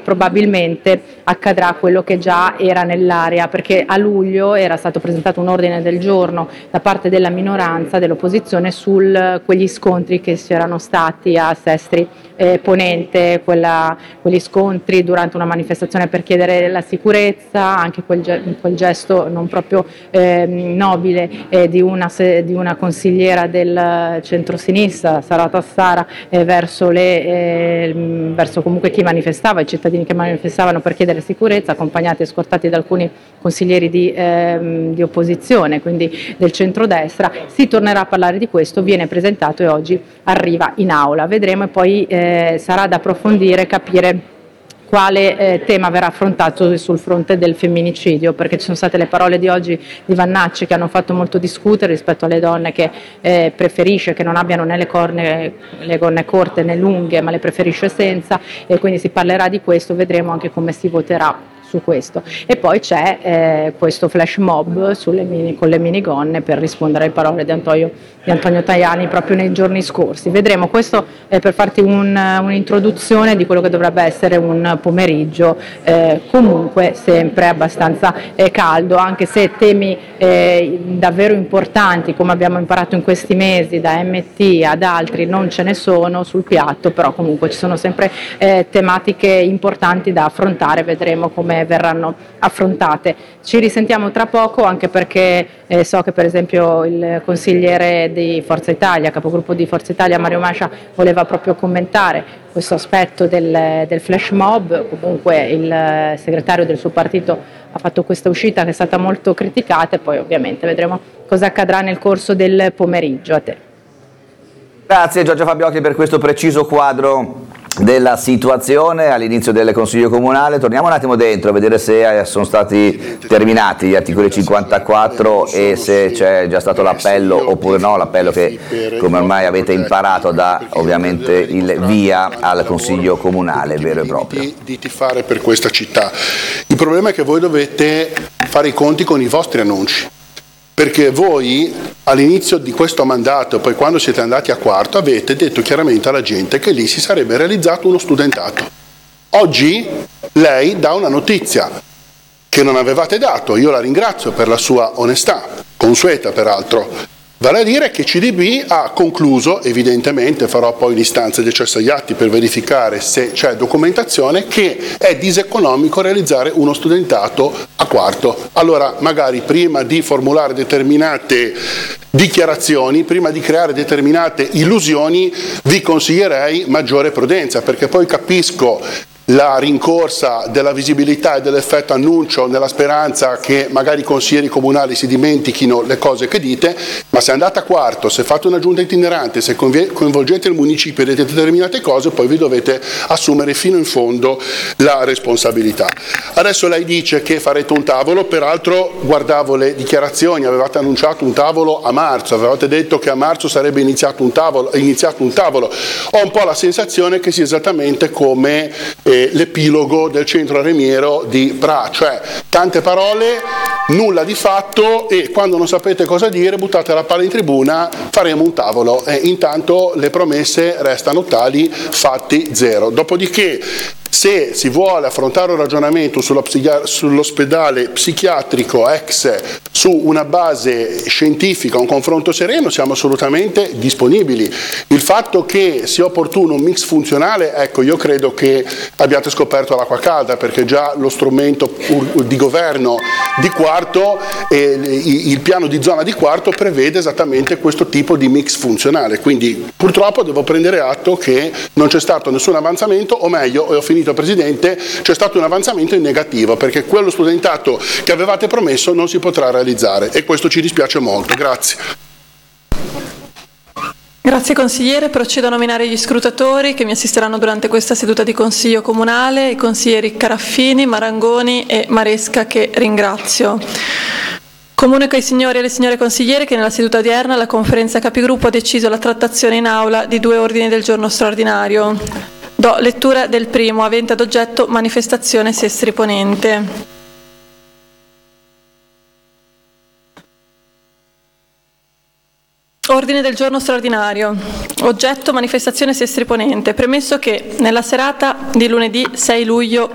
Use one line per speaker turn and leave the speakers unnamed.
probabilmente accadrà quello che già era nell'aria, perché a luglio era stato presentato un ordine del giorno da parte della minoranza, dell'opposizione, su quegli scontri che si erano stati a Sestri Ponente, quegli scontri durante una manifestazione per chiedere la sicurezza, anche quel gesto non proprio nobile di una consigliera del centrosinistra, Sara Tassara, verso comunque chi manifestava, i cittadini che manifestavano per chiedere sicurezza, accompagnati e scortati da alcuni consiglieri di opposizione, quindi del centrodestra. Si tornerà a parlare di questo, viene presentato e oggi arriva in aula. Vedremo, e poi sarà da approfondire, capire quale tema verrà affrontato sul fronte del femminicidio, perché ci sono state le parole di oggi di Vannacci che hanno fatto molto discutere rispetto alle donne, che preferisce che non abbiano né le gonne corte né lunghe, ma le preferisce senza, e quindi si parlerà di questo, vedremo anche come si voterà su questo. E poi c'è questo flash mob con le minigonne per rispondere alle parole di Antonio Tajani proprio nei giorni scorsi. Vedremo, questo è per farti un'introduzione di quello che dovrebbe essere un pomeriggio comunque sempre abbastanza caldo, anche se temi davvero importanti, come abbiamo imparato in questi mesi da MT ad altri, non ce ne sono sul piatto, però comunque ci sono sempre tematiche importanti da affrontare, vedremo come verranno affrontate. Ci risentiamo tra poco, anche perché so che per esempio il consigliere di Forza Italia, capogruppo di Forza Italia Mario Mascia, voleva proprio commentare questo aspetto del flash mob. Comunque il segretario del suo partito ha fatto questa uscita che è stata molto criticata, e poi ovviamente vedremo cosa accadrà nel corso del pomeriggio. A te.
Grazie Giorgia Fabbiocchi per questo preciso quadro della situazione all'inizio del Consiglio Comunale. Torniamo un attimo dentro a vedere se sono stati terminati gli articoli 54 e se c'è già stato l'appello oppure no, l'appello che, come ormai avete imparato, dà ovviamente il via al Consiglio Comunale vero e proprio.
Di tifare per questa città. Il problema è che voi dovete fare i conti con i vostri annunci, perché voi all'inizio di questo mandato, poi quando siete andati a quarto, avete detto chiaramente alla gente che lì si sarebbe realizzato uno studentato. Oggi lei dà una notizia che non avevate dato, io la ringrazio per la sua onestà, consueta peraltro, vale a dire che CDB ha concluso, evidentemente farò poi l'istanza di accesso agli atti per verificare se c'è documentazione, che è diseconomico realizzare uno studentato a quarto. Allora magari prima di formulare determinate dichiarazioni, prima di creare determinate illusioni, vi consiglierei maggiore prudenza, perché poi capisco la rincorsa della visibilità e dell'effetto annuncio nella speranza che magari i consiglieri comunali si dimentichino le cose che dite, ma se andate a quarto, se fate una giunta itinerante, se coinvolgete il municipio e dite determinate cose, poi vi dovete assumere fino in fondo la responsabilità. Adesso lei dice che farete un tavolo, peraltro guardavo le dichiarazioni, avevate annunciato un tavolo a marzo, avevate detto che a marzo sarebbe iniziato un tavolo. Ho un po' la sensazione che sia esattamente come l'epilogo del centro Remiero di Pra, cioè tante parole, nulla di fatto, e quando non sapete cosa dire buttate la palla in tribuna, faremo un tavolo, e intanto le promesse restano tali, fatti zero. Dopodiché, se si vuole affrontare un ragionamento sull'ospedale psichiatrico ex su una base scientifica, un confronto sereno, siamo assolutamente disponibili. Il fatto che sia opportuno un mix funzionale, ecco, io credo che abbiate scoperto l'acqua calda, perché già lo strumento di governo di quarto e il piano di zona di quarto prevede esattamente questo tipo di mix funzionale, quindi purtroppo devo prendere atto che non c'è stato nessun avanzamento, o meglio, e ho finito Presidente, c'è stato un avanzamento in negativo, perché quello studentato che avevate promesso non si potrà realizzare, e questo ci dispiace molto. Grazie.
Grazie consigliere, procedo a nominare gli scrutatori che mi assisteranno durante questa seduta di Consiglio Comunale, i consiglieri Caraffini, Marangoni e Maresca, che ringrazio. Comunico ai signori e alle signore consigliere che nella seduta odierna la Conferenza Capigruppo ha deciso la trattazione in aula di 2 ordini del giorno straordinario. Do lettura del primo, avente ad oggetto manifestazione Sestri Ponente. Ordine del giorno straordinario. Oggetto manifestazione Sestri Ponente. Premesso che nella serata di lunedì 6 luglio